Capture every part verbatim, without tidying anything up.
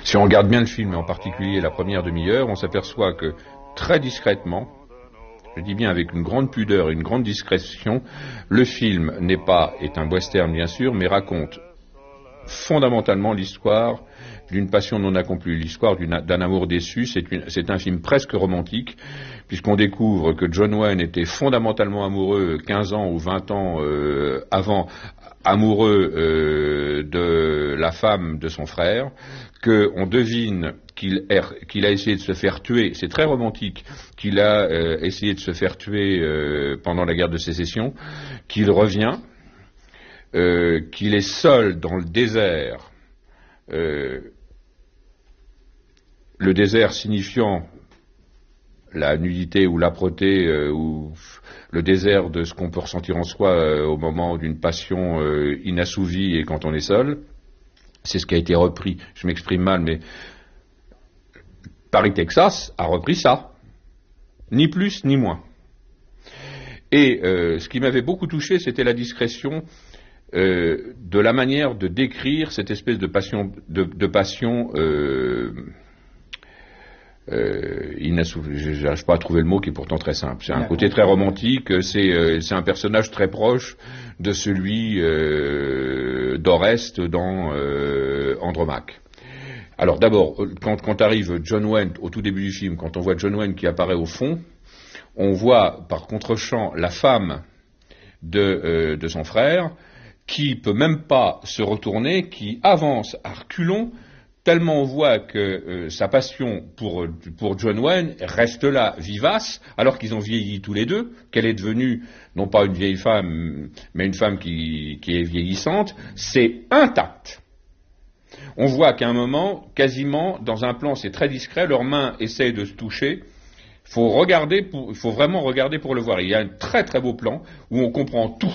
Si on regarde bien le film, et en particulier la première demi-heure, on s'aperçoit que très discrètement, je dis bien avec une grande pudeur et une grande discrétion, le film n'est pas, est un western bien sûr, mais raconte fondamentalement l'histoire d'une passion non accomplie, l'histoire d'un amour déçu. C'est un film presque romantique, puisqu'on découvre que John Wayne était fondamentalement amoureux quinze ans ou vingt ans euh, avant, amoureux euh, de la femme de son frère, qu'on devine qu'il qu'il a essayé de se faire tuer, c'est très romantique, qu'il a euh, essayé de se faire tuer euh, pendant la guerre de sécession, qu'il revient, euh, qu'il est seul dans le désert, euh, le désert signifiant la nudité ou l'âpreté, euh, ou le désert de ce qu'on peut ressentir en soi euh, au moment d'une passion euh, inassouvie et quand on est seul. C'est ce qui a été repris, je m'exprime mal, mais Paris, Texas a repris ça, ni plus ni moins. Et euh, ce qui m'avait beaucoup touché, c'était la discrétion euh, de la manière de décrire cette espèce de passion, de, de passion euh, euh, inassouvi. Je n'arrive pas à trouver le mot qui est pourtant très simple. C'est un côté très romantique, c'est euh, c'est un personnage très proche de celui euh, d'Oreste dans euh, Andromaque. Alors d'abord, quand, quand arrive John Wayne au tout début du film, quand on voit John Wayne qui apparaît au fond, on voit par contre-champ la femme de, euh, de son frère, qui peut même pas se retourner, qui avance à reculons, tellement on voit que euh, sa passion pour, pour John Wayne reste là, vivace, alors qu'ils ont vieilli tous les deux, qu'elle est devenue, non pas une vieille femme, mais une femme qui, qui est vieillissante, c'est intact. On voit qu'à un moment, quasiment, dans un plan, c'est très discret, leurs mains essayent de se toucher. Il faut regarder, pour, il faut vraiment regarder pour le voir. Il y a un très très beau plan où on comprend tout.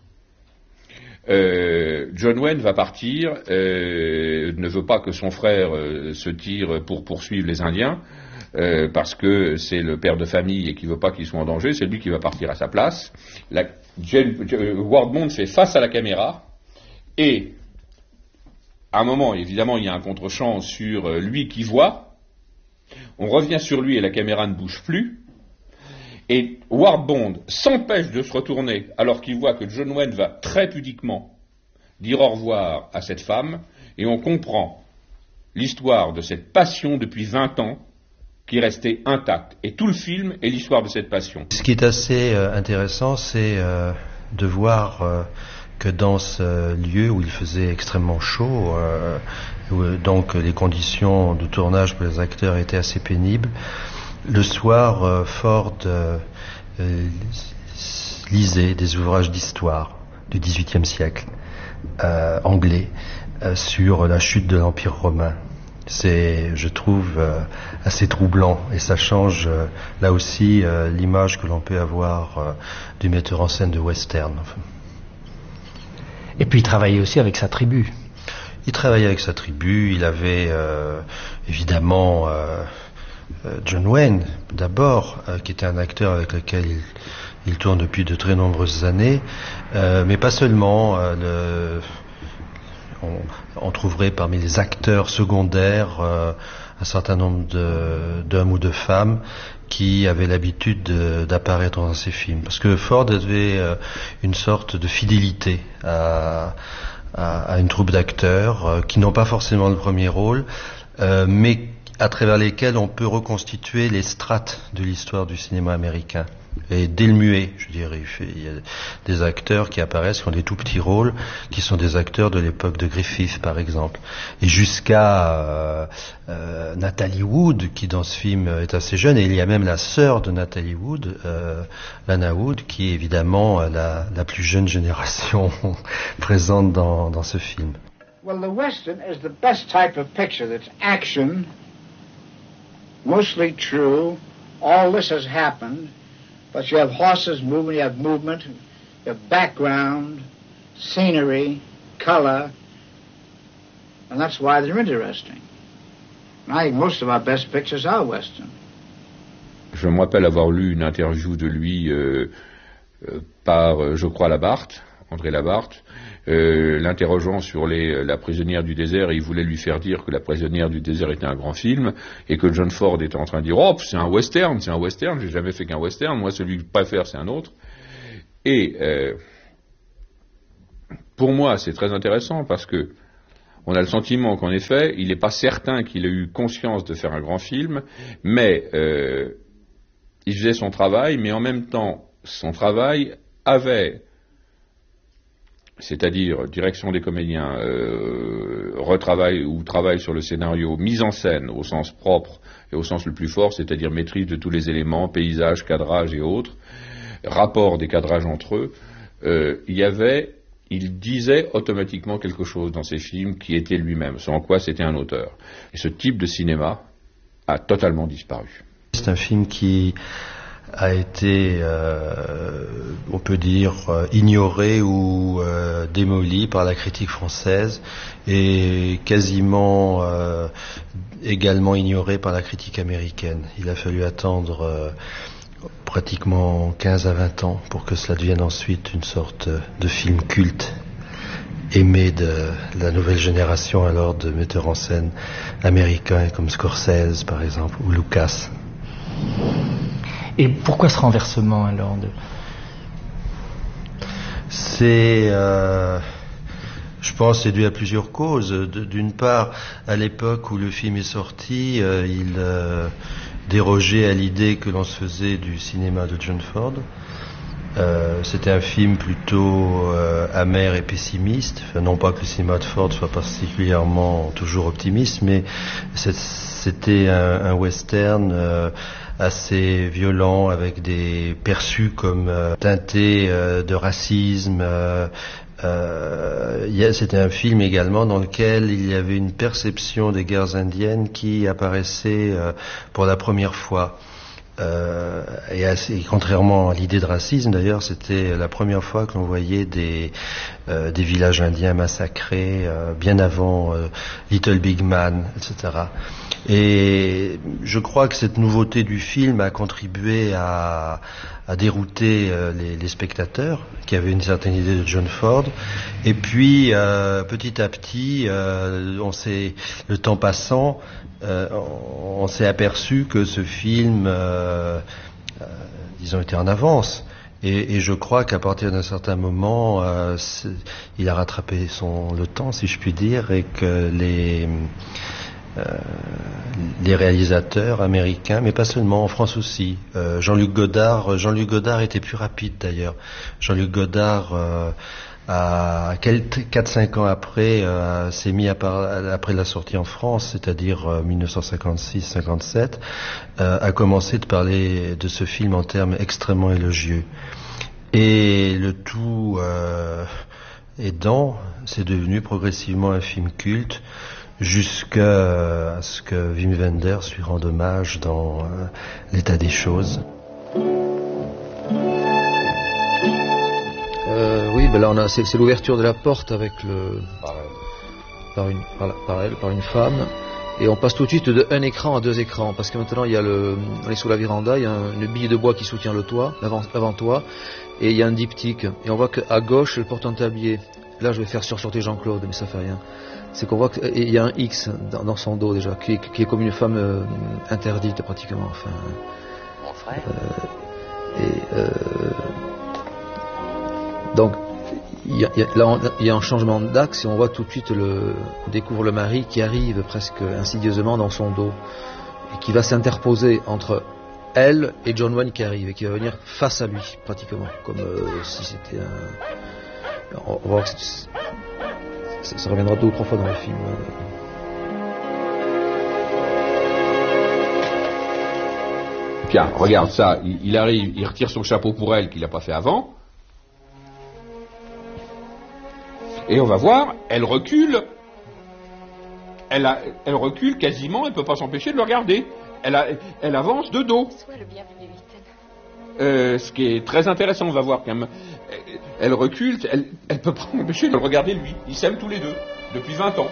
Euh, John Wayne va partir, euh, ne veut pas que son frère euh, se tire pour poursuivre les Indiens, euh, parce que c'est le père de famille et qu'il ne veut pas qu'ils soient en danger. C'est lui qui va partir à sa place. La, Jane, Ward Bond fait face à la caméra et à un moment, évidemment, il y a un contre-champ sur lui qui voit. On revient sur lui et la caméra ne bouge plus. Et Ward Bond s'empêche de se retourner alors qu'il voit que John Wayne va très pudiquement dire au revoir à cette femme. Et on comprend l'histoire de cette passion depuis vingt ans qui restait intacte. Et tout le film est l'histoire de cette passion. Ce qui est assez euh, intéressant, c'est euh, de voir... Euh, que dans ce lieu où il faisait extrêmement chaud, euh, où, donc les conditions de tournage pour les acteurs étaient assez pénibles, le soir, euh, Ford euh, euh, lisait des ouvrages d'histoire du dix-huitième siècle, euh, anglais, euh, sur la chute de l'Empire romain. C'est, je trouve, euh, assez troublant, et ça change euh, là aussi euh, l'image que l'on peut avoir euh, du metteur en scène de western. Enfin. Et puis il travaillait aussi avec sa tribu. Il travaillait avec sa tribu, il avait euh, évidemment euh, John Wayne d'abord, euh, qui était un acteur avec lequel il, il tourne depuis de très nombreuses années, euh, mais pas seulement. Euh, le, on, on trouverait parmi les acteurs secondaires euh, un certain nombre d'hommes ou de femmes qui avaient l'habitude d'apparaître dans ces films. Parce que Ford avait euh, une sorte de fidélité à, à, à une troupe d'acteurs euh, qui n'ont pas forcément le premier rôle, euh, mais à travers lesquels on peut reconstituer les strates de l'histoire du cinéma américain. Et dès le muet, je dirais, il y a des acteurs qui apparaissent, qui ont des tout petits rôles, qui sont des acteurs de l'époque de Griffith, par exemple. Et jusqu'à euh, euh, Natalie Wood, qui dans ce film est assez jeune, et il y a même la sœur de Natalie Wood, euh, Lana Wood, qui est évidemment la, la plus jeune génération présente dans, dans ce film. Well, the Western is the best type of picture that's action, mostly true, all this has happened. But you have horses moving, you have movement, you have background, scenery, color, and that's why they're interesting. And I think most of our best pictures are Western. Je me rappelle avoir lu une interview de lui euh, euh, par, je crois, Labarthe, André Labarthe, euh, l'interrogeant sur les, la prisonnière du désert, et il voulait lui faire dire que la prisonnière du désert était un grand film, et que John Ford était en train de dire « Oh, c'est un western, c'est un western, j'ai jamais fait qu'un western, moi celui que je préfère c'est un autre ». Et euh, pour moi c'est très intéressant parce que on a le sentiment qu'en effet, il n'est pas certain qu'il ait eu conscience de faire un grand film, mais euh, il faisait son travail, mais en même temps, son travail avait, c'est-à-dire direction des comédiens, euh, retravail ou travail sur le scénario, mise en scène au sens propre et au sens le plus fort, c'est-à-dire maîtrise de tous les éléments, paysage, cadrage et autres, rapport des cadrages entre eux, euh, il y avait... il disait automatiquement quelque chose dans ses films qui était lui-même, sans quoi c'était un auteur. Et ce type de cinéma a totalement disparu. C'est un film qui a été, euh, on peut dire, euh, ignoré ou euh, démoli par la critique française et quasiment euh, également ignoré par la critique américaine. Il a fallu attendre euh, pratiquement quinze à vingt ans pour que cela devienne ensuite une sorte de film culte aimé de la nouvelle génération alors de metteurs en scène américains comme Scorsese par exemple ou Lucas. Et pourquoi ce renversement alors de... C'est, euh, je pense, c'est dû à plusieurs causes. D'une part, à l'époque où le film est sorti, euh, il euh, dérogeait à l'idée que l'on se faisait du cinéma de John Ford. Euh, c'était un film plutôt euh, amer et pessimiste. Enfin, non pas que le cinéma de Ford soit particulièrement toujours optimiste, mais c'était un, un western euh, assez violent, avec des perçus comme euh, teintés euh, de racisme. Euh, euh, c'était un film également dans lequel il y avait une perception des guerres indiennes qui apparaissait euh, pour la première fois. Euh, et, assez, et contrairement à l'idée de racisme, d'ailleurs, c'était la première fois qu'on voyait des, euh, des villages indiens massacrés, euh, bien avant euh, Little Big Man, et cetera. Et je crois que cette nouveauté du film a contribué à, à dérouter euh, les, les spectateurs qui avaient une certaine idée de John Ford. Et puis, euh, petit à petit, euh, on s'est, le temps passant, Euh, on, on s'est aperçu que ce film, euh, euh, disons, était en avance. Et, et je crois qu'à partir d'un certain moment, euh, il a rattrapé son, le temps, si je puis dire, et que les, euh, les réalisateurs américains, mais pas seulement, en France aussi, euh, Jean-Luc Godard, Jean-Luc Godard était plus rapide d'ailleurs. Jean-Luc Godard... Euh, à quatre cinq ans après, euh, s'est mis à par, après la sortie en France, c'est-à-dire euh, mille neuf cent cinquante-six cinquante-sept, euh, a commencé de parler de ce film en termes extrêmement élogieux. Et le tout euh, aidant, c'est devenu progressivement un film culte, jusqu'à ce que Wim Wenders lui rende hommage dans euh, l'état des choses. Euh, oui, ben là on a, c'est, c'est l'ouverture de la porte avec le par une par, la, par elle, par une femme, et on passe tout de suite de un écran à deux écrans parce que maintenant il y a le, on est sous la véranda, il y a un, une bille de bois qui soutient le toit, l'avant, l'avant-toit, et il y a un diptyque, et on voit qu'à gauche elle porte un tablier. Là je vais faire sursauter Jean-Claude, mais ça fait rien. C'est qu'on voit qu'il y a un X dans, dans son dos déjà, qui, qui est comme une femme euh, interdite pratiquement. Enfin. Mon frère. Euh, et euh, donc, il y a, il y a, là, on, il y a un changement d'axe et on voit tout de suite, le, on découvre le mari qui arrive presque insidieusement dans son dos et qui va s'interposer entre elle et John Wayne qui arrive et qui va venir face à lui, pratiquement, comme euh, si c'était un... On va voir que ça, ça reviendra deux ou trois fois dans le film. Tiens, regarde ça, il, il arrive, il retire son chapeau pour elle qu'il n'a pas fait avant. Et on va voir, elle recule, elle, a, elle recule quasiment, elle ne peut pas s'empêcher de le regarder. Elle, a, elle avance de dos. Euh, ce qui est très intéressant, on va voir quand même. Elle recule, elle ne peut pas s'empêcher de le regarder lui. Ils s'aiment tous les deux, depuis vingt ans.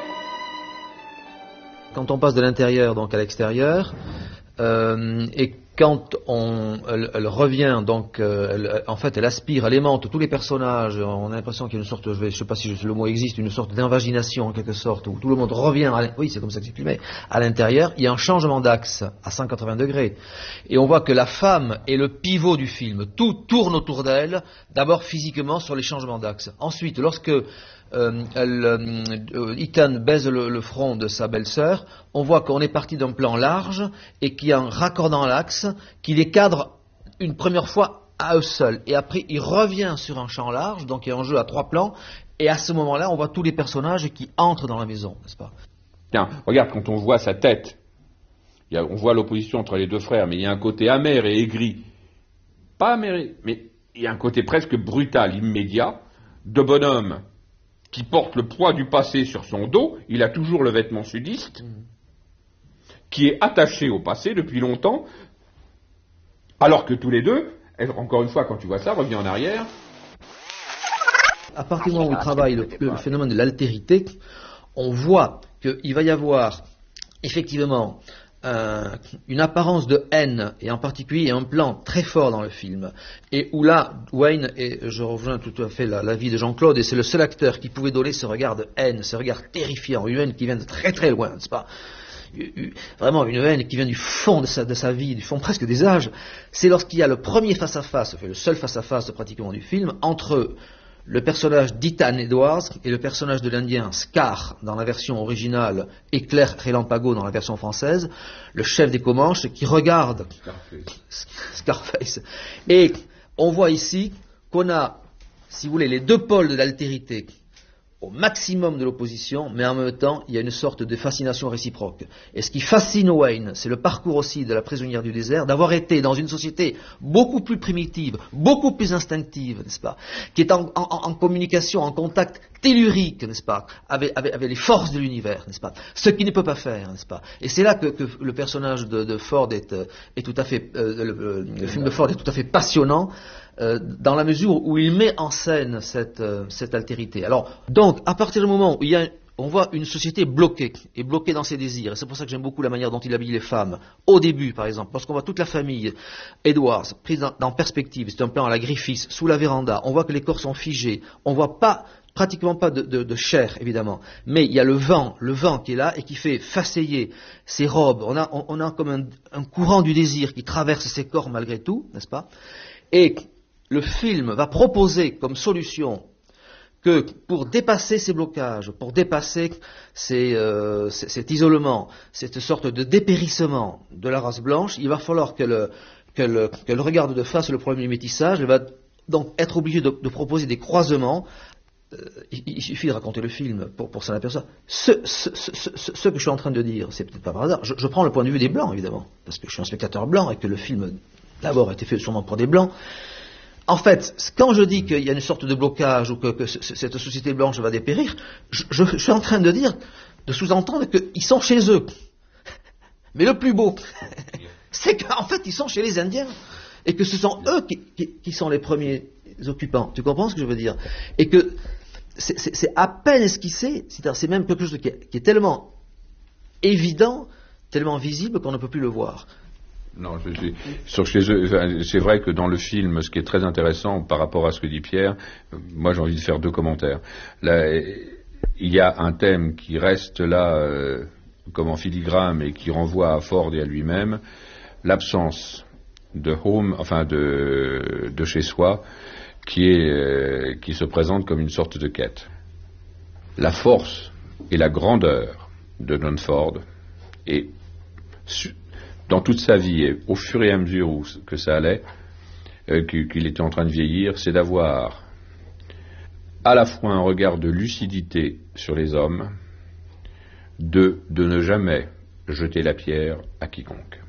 Quand on passe de l'intérieur donc à l'extérieur, euh, et quand on, elle, elle revient, donc, euh, elle, en fait, elle aspire, elle aimante tous les personnages, on a l'impression qu'il y a une sorte, je ne sais pas si le mot existe, une sorte d'invagination en quelque sorte, où tout le monde revient, à, oui, c'est comme ça que c'est filmé, à l'intérieur, il y a un changement d'axe à cent quatre-vingts degrés. Et on voit que la femme est le pivot du film. Tout tourne autour d'elle, d'abord physiquement sur les changements d'axe. Ensuite, lorsque Euh, elle, euh, Ethan baise le, le front de sa belle-sœur, on voit qu'on est parti d'un plan large et qu'il y a un raccordant l'axe qui les cadre une première fois à eux seuls. Et après, il revient sur un champ large, donc il y a un jeu à trois plans, et à ce moment-là, on voit tous les personnages qui entrent dans la maison, n'est-ce pas? Tiens, regarde, quand on voit sa tête, il y a, on voit l'opposition entre les deux frères, mais il y a un côté amer et aigri. Pas amer, mais il y a un côté presque brutal, immédiat, de bonhomme qui porte le poids du passé sur son dos, il a toujours le vêtement sudiste, qui est attaché au passé depuis longtemps, alors que tous les deux, encore une fois, quand tu vois ça, reviens en arrière. À partir du moment où il travaille le, le phénomène de l'altérité, on voit qu'il va y avoir effectivement Euh, une apparence de haine, et en particulier un plan très fort dans le film, et où là, Wayne, et je rejoins tout à fait l'avis de Jean-Claude, et c'est le seul acteur qui pouvait donner ce regard de haine, ce regard terrifiant, une haine qui vient de très très loin, n'est-ce pas? Vraiment une haine qui vient du fond de sa, de sa vie, du fond presque des âges, c'est lorsqu'il y a le premier face-à-face, le seul face-à-face pratiquement du film, entre le personnage d'Ethan Edwards et le personnage de l'Indien Scar dans la version originale et Claire Relampago dans la version française, le chef des Comanches qui regarde Scarface. Scarface. Et on voit ici qu'on a, si vous voulez, les deux pôles de l'altérité au maximum de l'opposition, mais en même temps, il y a une sorte de fascination réciproque. Et ce qui fascine Wayne, c'est le parcours aussi de la prisonnière du désert, d'avoir été dans une société beaucoup plus primitive, beaucoup plus instinctive, n'est-ce pas, qui est en, en, en communication, en contact tellurique, n'est-ce pas, avec, avec, avec les forces de l'univers, n'est-ce pas, ce qu'il ne peut pas faire, n'est-ce pas. Et c'est là que, que le personnage de, de Ford est, est tout à fait, euh, le, le film de Ford est tout à fait passionnant, Euh, dans la mesure où il met en scène cette, euh, cette altérité. Alors, donc, à partir du moment où il y a, on voit une société bloquée, et bloquée dans ses désirs, et c'est pour ça que j'aime beaucoup la manière dont il habille les femmes, au début, par exemple, lorsqu'on voit toute la famille Edwards prise dans, dans perspective, c'est un plan à la Griffiths, sous la véranda, on voit que les corps sont figés, on voit pas, pratiquement pas de, de, de chair, évidemment, mais il y a le vent, le vent qui est là, et qui fait faceiller ces robes, on a, on, on a comme un, un courant du désir qui traverse ces corps malgré tout, n'est-ce pas, et le film va proposer comme solution que pour dépasser ces blocages, pour dépasser ces, euh, cet isolement, cette sorte de dépérissement de la race blanche, il va falloir qu'elle, qu'elle, qu'elle regarde de face le problème du métissage. Elle va donc être obligée de, de proposer des croisements. Euh, il, il suffit de raconter le film pour, pour s'en apercevoir. Ce, ce, ce, ce, ce que je suis en train de dire, c'est peut-être pas par hasard. Je, je prends le point de vue des Blancs, évidemment, parce que je suis un spectateur blanc et que le film, d'abord, a été fait sûrement pour des Blancs. En fait, quand je dis qu'il y a une sorte de blocage ou que, que cette société blanche va dépérir, je, je, je suis en train de dire, de sous-entendre qu'ils sont chez eux. Mais le plus beau, c'est qu'en fait, ils sont chez les Indiens. Et que ce sont eux qui, qui, qui sont les premiers occupants. Tu comprends ce que je veux dire? Et que c'est, c'est, c'est à peine esquissé, c'est-à-dire c'est même quelque chose qui est, qui est tellement évident, tellement visible qu'on ne peut plus le voir. Non, je, je, sur chez eux, c'est vrai que dans le film, ce qui est très intéressant par rapport à ce que dit Pierre, moi j'ai envie de faire deux commentaires. Là, il y a un thème qui reste là euh, comme en filigrane et qui renvoie à Ford et à lui-même, l'absence de home, enfin de, de chez soi, qui est euh, qui se présente comme une sorte de quête. La force et la grandeur de John Ford est su, dans toute sa vie, et au fur et à mesure où, que ça allait, euh, qu'il était en train de vieillir, c'est d'avoir à la fois un regard de lucidité sur les hommes, de, de ne jamais jeter la pierre à quiconque.